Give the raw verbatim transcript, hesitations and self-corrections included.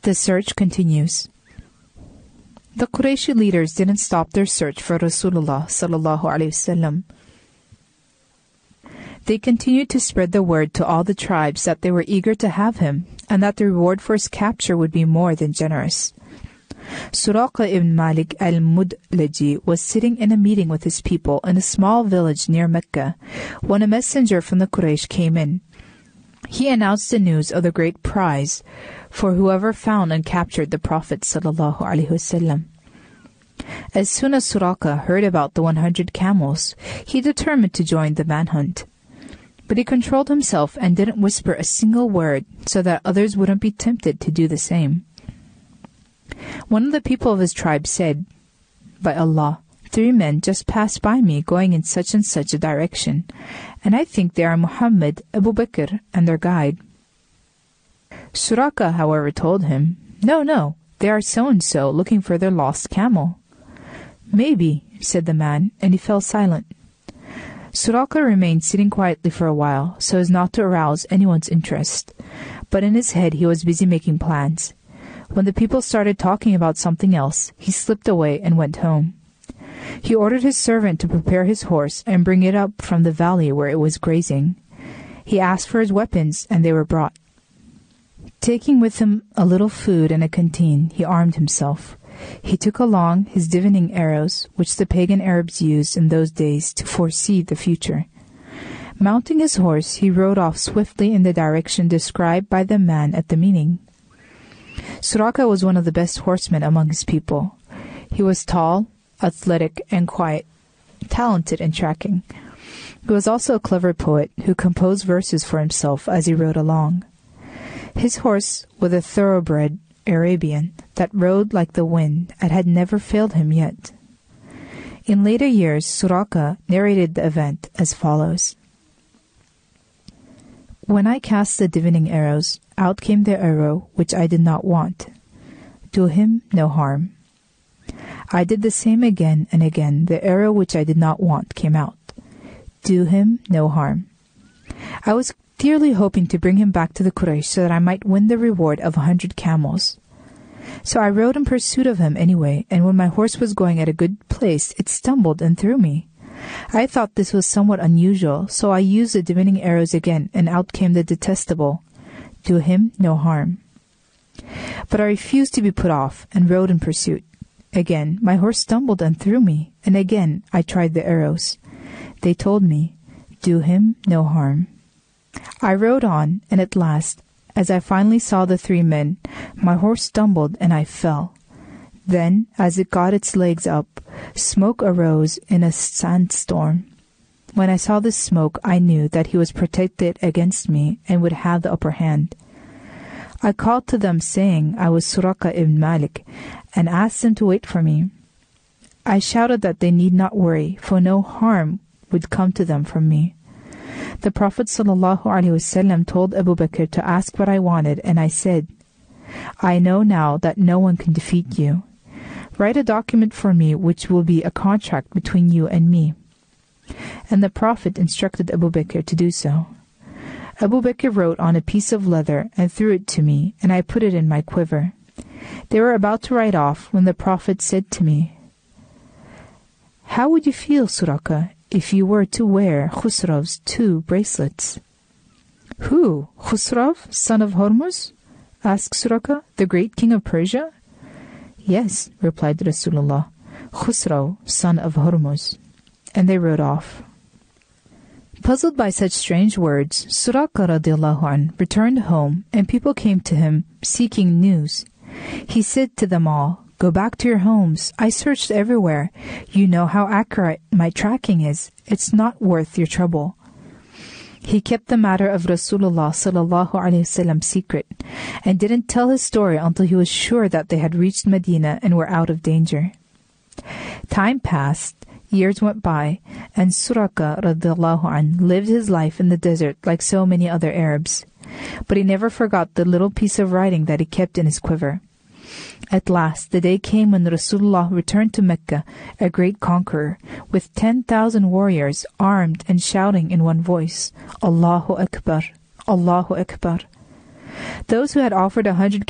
The search continues. The Qurayshi leaders didn't stop their search for Rasulullah sallallahu alaihi wasallam. They continued to spread the word to all the tribes that they were eager to have him, and that the reward for his capture would be more than generous. Suraqa ibn Malik al-Mudlaji was sitting in a meeting with his people in a small village near Mecca when a messenger from the Quraysh came in. He announced the news of the great prize for whoever found and captured the Prophet sallallahu alaihi wasallam. As soon as Suraqa heard about the one hundred camels, he determined to join the manhunt. But he controlled himself and didn't whisper a single word so that others wouldn't be tempted to do the same. One of the people of his tribe said, "By Allah, three men just passed by me going in such and such a direction, and I think they are Muhammad, Abu Bakr, and their guide." Suraqa, however, told him, "No, no, they are so-and-so looking for their lost camel." "Maybe," said the man, and he fell silent. Suraqa remained sitting quietly for a while, so as not to arouse anyone's interest, but in his head he was busy making plans. When the people started talking about something else, he slipped away and went home. He ordered his servant to prepare his horse and bring it up from the valley where it was grazing. He asked for his weapons, and they were brought. Taking with him a little food and a canteen, he armed himself. He took along his divining arrows, which the pagan Arabs used in those days to foresee the future. Mounting his horse, he rode off swiftly in the direction described by the man at the meeting. Suraqa was one of the best horsemen among his people. He was tall, athletic, and quiet, talented in tracking. He was also a clever poet who composed verses for himself as he rode along. His horse was a thoroughbred Arabian that rode like the wind and had never failed him yet. In later years, Suraqa narrated the event as follows. "When I cast the divining arrows, out came the arrow which I did not want. Do him no harm. I did the same again and again. The arrow which I did not want came out. Do him no harm. I was dearly hoping to bring him back to the Quraysh so that I might win the reward of a hundred camels. So I rode in pursuit of him anyway, and when my horse was going at a good pace, it stumbled and threw me. I thought this was somewhat unusual, so I used the divining arrows again, and out came the detestable. Do him no harm. But I refused to be put off, and rode in pursuit. Again my horse stumbled and threw me, and again I tried the arrows. They told me, do him no harm. I rode on, and at last, as I finally saw the three men, my horse stumbled and I fell. Then, as it got its legs up, smoke arose in a sandstorm. When I saw this smoke, I knew that he was protected against me and would have the upper hand. I called to them, saying I was Suraqa ibn Malik, and asked them to wait for me. I shouted that they need not worry, for no harm would come to them from me. The Prophet ﷺ told Abu Bakr to ask what I wanted, and I said, I know now that no one can defeat you. Write a document for me which will be a contract between you and me. And the Prophet instructed Abu Bakr to do so. Abu Bakr wrote on a piece of leather and threw it to me, and I put it in my quiver. They were about to write off when the Prophet said to me, How would you feel, Suraqa, if you were to wear Khusrav's two bracelets? Who? Khusrav, son of Hormuz? Asked Suraqa, the great king of Persia. Yes, replied Rasulullah, Khusrav, son of Hormuz. And they rode off. Puzzled by such strange words, Suraqa radiallahu anh returned home, and people came to him seeking news. He said to them all, Go back to your homes. I searched everywhere. You know how accurate my tracking is. It's not worth your trouble. He kept the matter of Rasulullah sallallahu alaihi wasallam secret, and didn't tell his story until he was sure that they had reached Medina and were out of danger. Time passed. Years went by, and Suraqa radiallahu anh lived his life in the desert like so many other Arabs. But he never forgot the little piece of writing that he kept in his quiver. At last, the day came when Rasulullah returned to Mecca, a great conqueror, with ten thousand warriors, armed and shouting in one voice, Allahu Akbar, Allahu Akbar. Those who had offered a hundred